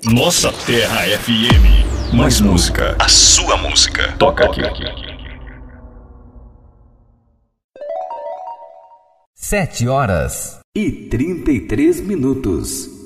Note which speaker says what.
Speaker 1: Nossa Terra FM. Mais música. A sua música. Toca aqui.
Speaker 2: 7h33.